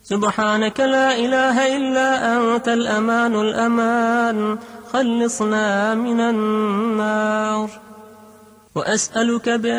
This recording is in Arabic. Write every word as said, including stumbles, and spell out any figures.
سبحانك لا إله إلا أنت الأمان الأمان، خلصنا من النار. وأسألك